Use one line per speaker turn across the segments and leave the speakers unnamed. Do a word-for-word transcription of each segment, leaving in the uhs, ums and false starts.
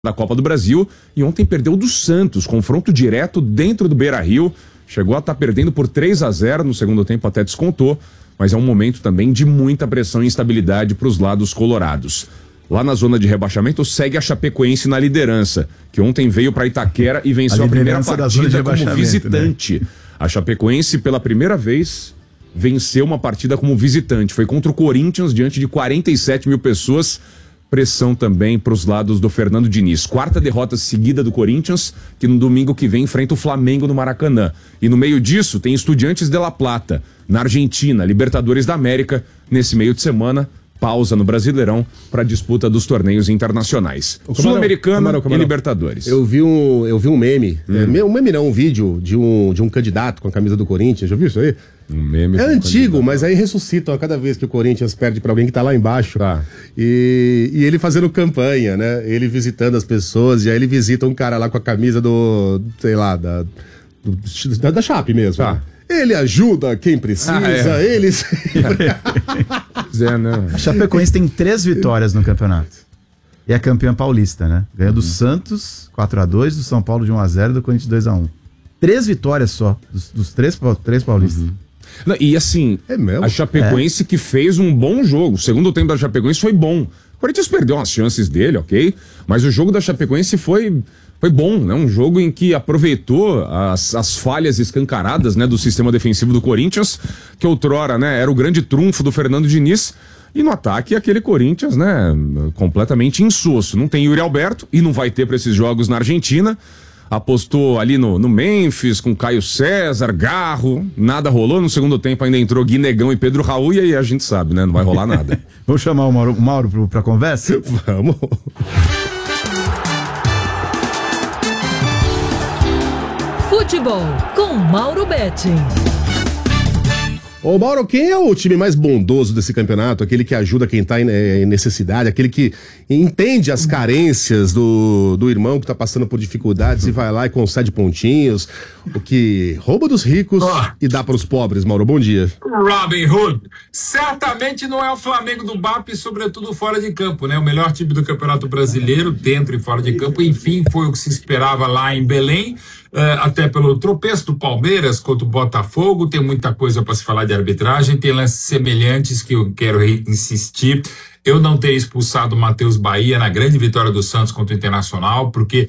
da Copa do Brasil e ontem perdeu do Santos, confronto direto dentro do Beira-Rio, chegou a estar perdendo por três a zero, no segundo tempo até descontou, mas é um momento também de muita pressão e instabilidade para os lados colorados. Lá na zona de rebaixamento segue a Chapecoense na liderança, que ontem veio para Itaquera e venceu a, a primeira partida como visitante. Né? A Chapecoense pela primeira vez venceu uma partida como visitante, foi contra o Corinthians diante de quarenta e sete mil pessoas. Pressão também para os lados do Fernando Diniz. Quarta derrota seguida do Corinthians, que no domingo que vem enfrenta o Flamengo no Maracanã. E no meio disso tem Estudiantes de La Plata, na Argentina, Libertadores da América. Nesse meio de semana, pausa no Brasileirão para a disputa dos torneios internacionais. Sul-Americana e Libertadores.
Eu vi um, eu vi um meme, hum. é, um meme não, um vídeo de um, de um candidato com a camisa do Corinthians. Já viu isso aí?
Um meme
é antigo, candidato. Mas aí ressuscitam a cada vez que o Corinthians perde para alguém que tá lá embaixo. Tá. E, e ele fazendo campanha, né? Ele visitando as pessoas, e aí ele visita um cara lá com a camisa do, sei lá, da, do, da, da Chape mesmo. Tá. Né? Ele ajuda quem precisa, ah, é. ele sempre...
é, não. A Chapecoense tem três vitórias no campeonato. E é campeã paulista, né? Ganhou do Santos quatro a dois, do São Paulo de um a zero e do Corinthians dois a um. Três vitórias só, dos, dos três, três paulistas.
Uhum. Não, e assim, é mesmo? A Chapecoense é. que fez um bom jogo. O segundo tempo da Chapecoense foi bom. O Corinthians perdeu umas chances dele, ok? Mas o jogo da Chapecoense foi... Foi bom, né? Um jogo em que aproveitou as, as falhas escancaradas, né, do sistema defensivo do Corinthians, que outrora, né, era o grande trunfo do Fernando Diniz, e no ataque aquele Corinthians, né, completamente insosso. Não tem Yuri Alberto e não vai ter para esses jogos na Argentina. Apostou ali no, no Memphis com Caio César, Garro, nada rolou. No segundo tempo ainda entrou Guinegão e Pedro Raul, e aí a gente sabe, né, não vai rolar nada.
Vamos chamar o Mauro, o Mauro para conversa?
Vamos.
Futebol com Mauro Betting.
Ô Mauro, quem é o time mais bondoso desse campeonato? Aquele que ajuda quem tá em, em necessidade, aquele que entende as carências do, do irmão que tá passando por dificuldades e vai lá e concede pontinhos, o que rouba dos ricos oh. e dá para os pobres. Mauro, bom dia.
Robin Hood, certamente não é o Flamengo do B A P, sobretudo fora de campo, né? O melhor time do Campeonato Brasileiro, dentro e fora de campo, enfim, foi o que se esperava lá em Belém. Uh, até pelo tropeço do Palmeiras contra o Botafogo, tem muita coisa para se falar de arbitragem, tem lances semelhantes que eu quero insistir. Eu não ter expulsado o Matheus Bahia na grande vitória do Santos contra o Internacional, porque,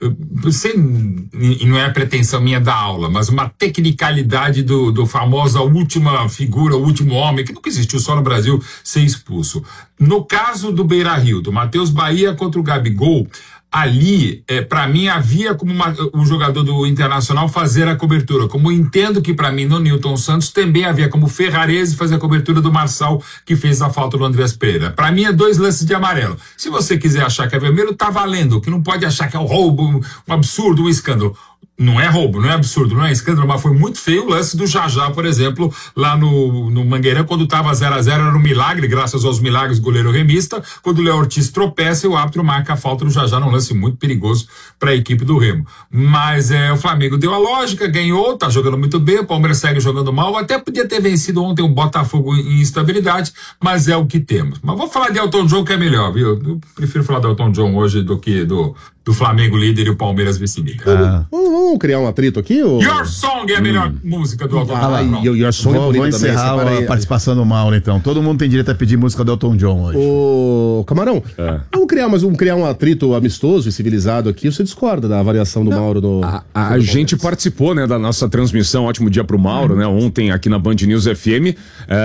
sem, e não é a pretensão minha da aula, mas uma tecnicalidade do, do famoso a última figura, o último homem, que nunca existiu só no Brasil, ser expulso. No caso do Beira-Rio, do Matheus Bahia contra o Gabigol, ali, é, para mim, havia como uma, o jogador do Internacional fazer a cobertura. Como eu entendo que, para mim, no Nilton Santos, também havia como Ferrarese fazer a cobertura do Marçal, que fez a falta do Andrés Pereira. Para mim, é dois lances de amarelo. Se você quiser achar que é vermelho, tá valendo. Que não pode achar que é um roubo, um absurdo, um escândalo. Não é roubo, não é absurdo, não é escândalo, mas foi muito feio o lance do Jajá, por exemplo, lá no, no Mangueirão, quando estava zero a zero, era um milagre, graças aos milagres do goleiro remista. Quando o Léo Ortiz tropeça, o árbitro marca a falta do Jajá, num lance muito perigoso para a equipe do Remo. Mas é, o Flamengo deu a lógica, ganhou, tá jogando muito bem, o Palmeiras segue jogando mal, até podia ter vencido ontem o Botafogo em instabilidade, mas é o que temos. Mas vou falar de Elton John, que é melhor, viu? Eu prefiro falar do Elton John hoje do que do... do Flamengo líder e o Palmeiras vice-líder.
Ah. Vamos, vamos criar um atrito aqui? Ou...
Your Song é a melhor hum. música do Elton John.
Ah, your, your Song
vou,
é
vou encerrar a participação do Mauro, então. Todo mundo tem direito a pedir música do Elton John hoje.
Ô, Camarão, é. vamos criar, mas vamos criar um atrito amistoso e civilizado aqui. Você discorda da avaliação do Não. Mauro? No,
a a, a gente participou, né, da nossa transmissão. Ótimo dia pro Mauro, hum. né? Ontem aqui na Band News F M.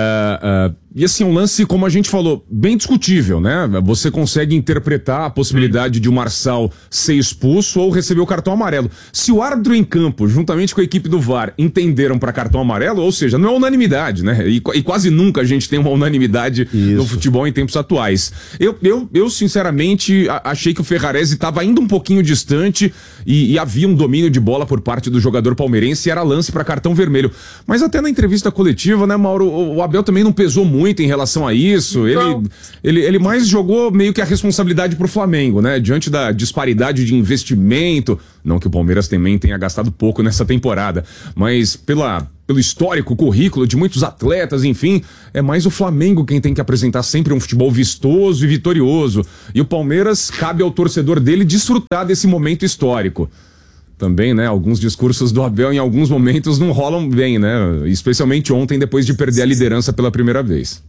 É, é, e assim, um lance, como a gente falou, bem discutível, né? Você consegue interpretar a possibilidade hum. de o Marçal ser expulso ou receber o cartão amarelo. Se o árbitro em campo, juntamente com a equipe do V A R, entenderam para cartão amarelo, ou seja, não é unanimidade, né? E, e quase nunca a gente tem uma unanimidade Isso. no futebol em tempos atuais. Eu, eu, eu sinceramente, achei que o Ferrarese estava ainda um pouquinho distante e, e havia um domínio de bola por parte do jogador palmeirense e era lance para cartão vermelho. Mas até na entrevista coletiva, né, Mauro, o Abel também não pesou muito em relação a isso. Ele, ele, ele mais jogou meio que a responsabilidade pro Flamengo, né? Diante da disparidade de investimento, não que o Palmeiras também tenha gastado pouco nessa temporada, mas pela pelo histórico, currículo de muitos atletas, enfim, é mais o Flamengo quem tem que apresentar sempre um futebol vistoso e vitorioso. E o Palmeiras, cabe ao torcedor dele desfrutar desse momento histórico. Também, né, alguns discursos do Abel em alguns momentos não rolam bem, né? Especialmente ontem, depois de perder a liderança pela primeira vez.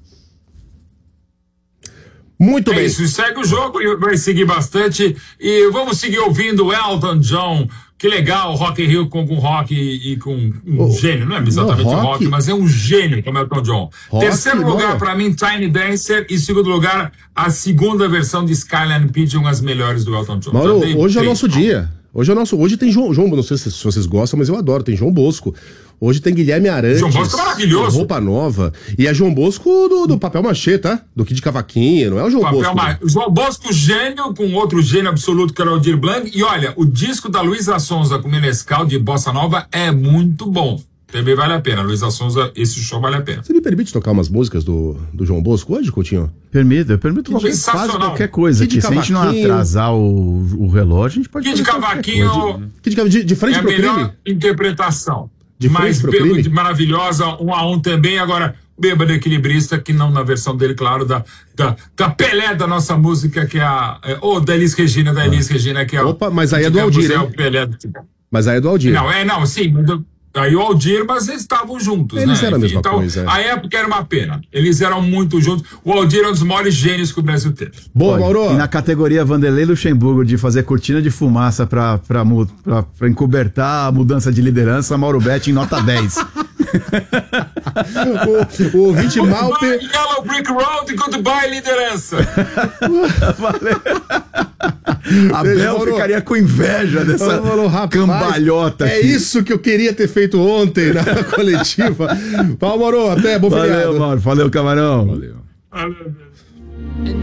Muito
é
bem.
Isso, segue o jogo e vai seguir bastante. E vamos seguir ouvindo o Elton John. Que legal, Rock in Rio com, com rock e, e com um
Oh,
gênio, não é exatamente
não,
um
rock,
rock, mas é um gênio como Elton John.
Rock,
Terceiro lugar
não.
pra mim, Tiny Dancer, e segundo lugar, a segunda versão de Skyline Pigeon, as melhores do Elton John.
Mauro,
dei
hoje é o
três,
nosso
não.
dia. Hoje é o nosso. Hoje tem João, João, não sei se, se vocês gostam, mas eu adoro. Tem João Bosco. Hoje tem Guilherme Arantes.
João Bosco é maravilhoso.
Roupa nova. E é João Bosco do, do papel machê, tá? Do Kid Cavaquinho, não é o João
Papel
Bosco.
ma... João Bosco, gênio, com outro gênio absoluto que era o Aldir Blanc. E olha, o disco da Luísa Sonza com Menescal de Bossa Nova é muito bom. Também vale a pena. Luísa Sonza, esse show vale a pena.
Você me permite tocar umas músicas do, do João Bosco hoje, Coutinho?
Permito, eu permito qualquer, quase
Sensacional.
qualquer coisa
Kid
aqui. Se a gente não
Cavaquinho.
atrasar o, o relógio, a gente pode
Kid
fazer qualquer coisa.
Cavaquinho
Kid Cava- de, de frente
é a
pro
melhor
crime?
interpretação.
De frente
Mais
pro
bêbado,
crime?
maravilhosa, um a um também. Agora, bêbado equilibrista, que não na versão dele, claro, da, da, da Pelé da nossa música, que é a. É, ou da Elis Regina, da Elis Regina, que é o.
Opa, mas aí é do
digamos,
Aldir,
é
hein?
o Pelé do...
Mas aí é do Aldir.
Não, é, não, sim. do- Aí o Aldir, mas eles estavam juntos,
Eles
né?
eram a mesma
então,
coisa, é.
a época era uma pena. Eles eram muito juntos. O Aldir é um dos maiores gênios que o Brasil teve.
Boa,
Olha,
Mauro.
E na categoria Vanderlei Luxemburgo de fazer cortina de fumaça pra, pra, mu- pra, pra encobertar a mudança de liderança, Mauro Betti em nota dez.
o, o ouvinte mal.
Goodbye,
Pe...
Yellow Brick Road, goodbye, liderança.
Abel
Mauro.
ficaria com inveja dessa
Mauro, rapaz,
cambalhota
É
aqui.
isso que eu queria ter feito ontem na coletiva. Paulo Mauro, até bom
Valeu,
feriado.
Mauro. Valeu, camarão.
Valeu.
Ah, meu Deus.